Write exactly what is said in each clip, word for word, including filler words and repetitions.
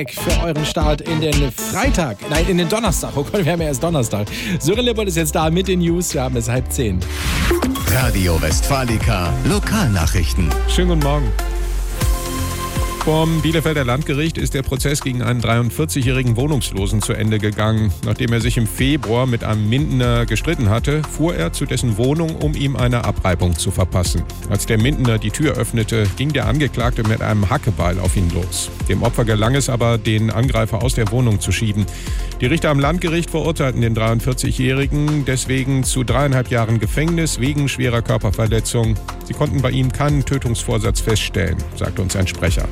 Für euren Start in den Freitag, nein, in den Donnerstag. Oh Gott, wir haben ja erst Donnerstag. Sören Lippert ist jetzt da mit den News. Wir haben es halb zehn. Radio Westfalica, Lokalnachrichten. Schönen guten Morgen. Vom Bielefelder Landgericht ist der Prozess gegen einen dreiundvierzigjährigen Wohnungslosen zu Ende gegangen. Nachdem er sich im Februar mit einem Mindener gestritten hatte, fuhr er zu dessen Wohnung, um ihm eine Abreibung zu verpassen. Als der Mindener die Tür öffnete, ging der Angeklagte mit einem Hackebeil auf ihn los. Dem Opfer gelang es aber, den Angreifer aus der Wohnung zu schieben. Die Richter am Landgericht verurteilten den dreiundvierzigjährigen deswegen zu dreieinhalb Jahren Gefängnis wegen schwerer Körperverletzung. Sie konnten bei ihm keinen Tötungsvorsatz feststellen, sagte uns ein Sprecher.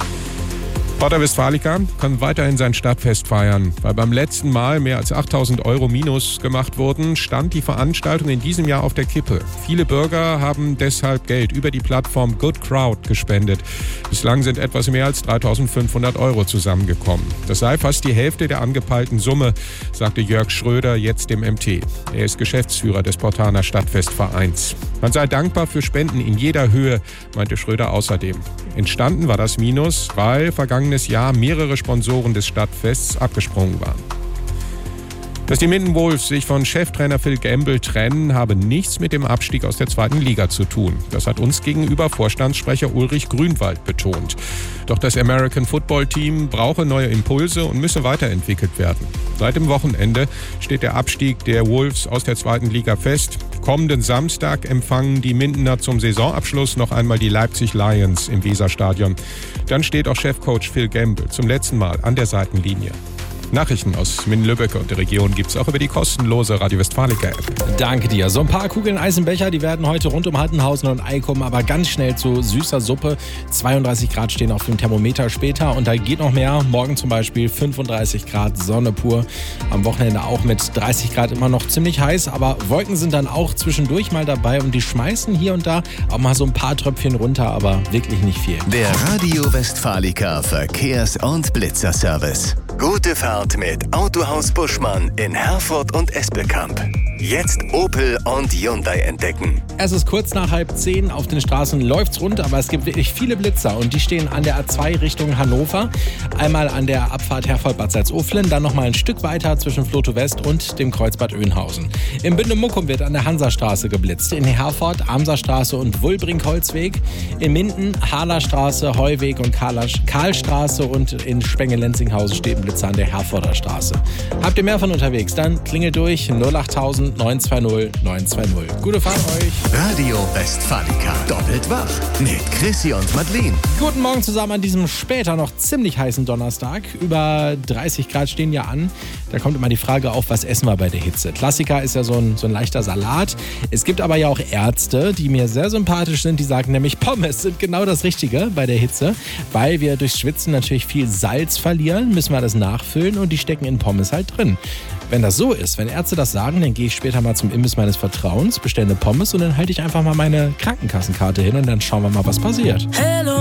Porta Westfalica kann weiterhin sein Stadtfest feiern. Weil beim letzten Mal mehr als achttausend Euro Minus gemacht wurden, stand die Veranstaltung in diesem Jahr auf der Kippe. Viele Bürger haben deshalb Geld über die Plattform Good Crowd gespendet. Bislang sind etwas mehr als dreitausendfünfhundert Euro zusammengekommen. Das sei fast die Hälfte der angepeilten Summe, sagte Jörg Schröder jetzt dem M T. Er ist Geschäftsführer des Portaner Stadtfestvereins. Man sei dankbar für Spenden in jeder Höhe, meinte Schröder außerdem. Entstanden war das Minus, weil vergangenes Jahr mehrere Sponsoren des Stadtfests abgesprungen waren. Dass die Minden Wolves sich von Cheftrainer Phil Gamble trennen, habe nichts mit dem Abstieg aus der zweiten Liga zu tun. Das hat uns gegenüber Vorstandssprecher Ulrich Grünwald betont. Doch das American Football Team brauche neue Impulse und müsse weiterentwickelt werden. Seit dem Wochenende steht der Abstieg der Wolves aus der zweiten Liga fest. Kommenden Samstag empfangen die Mindener zum Saisonabschluss noch einmal die Leipzig Lions im Weserstadion. Dann steht auch Chefcoach Phil Gamble zum letzten Mal an der Seitenlinie. Nachrichten aus Minden-Lübbecke und der Region gibt's auch über die kostenlose Radio Westfalica-App. Danke dir. So ein paar Kugeln Eis im Becher, die werden heute rund um Hattenhausen und Eikum aber ganz schnell zu süßer Suppe. zweiunddreißig Grad stehen auf dem Thermometer später und da geht noch mehr. Morgen zum Beispiel fünfunddreißig Grad, Sonne pur. Am Wochenende auch mit dreißig Grad immer noch ziemlich heiß, aber Wolken sind dann auch zwischendurch mal dabei und die schmeißen hier und da auch mal so ein paar Tröpfchen runter, aber wirklich nicht viel. Der Radio Westfalica Verkehrs- und Blitzerservice. Gute Fahrt mit Autohaus Buschmann in Herford und Espelkamp. Jetzt Opel und Hyundai entdecken. Es ist kurz nach halb zehn, auf den Straßen läuft's rund, aber es gibt wirklich viele Blitzer und die stehen an der A zwei Richtung Hannover. Einmal an der Abfahrt Herford-Bad Salzuflen, dann nochmal ein Stück weiter zwischen Floto West und dem Kreuzbad Oeynhausen. Im Bünde-Muckum wird an der Hansastraße geblitzt, in Herford, Amserstraße und Wulbrink-Holzweg, in Minden, Halerstraße, Heuweg und Karlstraße und in Spenge-Lenzinghausen steht ein Blitzer an der Herforder Straße. Habt ihr mehr von unterwegs? Dann klingelt durch null achttausend neun zwei null neun zwei null. Gute Fahrt euch. Radio Westfalica. Doppelt wach mit Chrissy und Madeleine. Guten Morgen zusammen an diesem später noch ziemlich heißen Donnerstag. Über dreißig Grad stehen ja an. Da kommt immer die Frage auf, was essen wir bei der Hitze? Klassiker ist ja so ein, so ein leichter Salat. Es gibt aber ja auch Ärzte, die mir sehr sympathisch sind. Die sagen nämlich, Pommes sind genau das Richtige bei der Hitze. Weil wir durchs Schwitzen natürlich viel Salz verlieren, müssen wir das nachfüllen und die stecken in Pommes halt drin. Wenn das so ist, wenn Ärzte das sagen, dann gehe ich später mal zum Imbiss meines Vertrauens, bestelle eine Pommes und dann halte ich einfach mal meine Krankenkassenkarte hin und dann schauen wir mal, was passiert. Hello.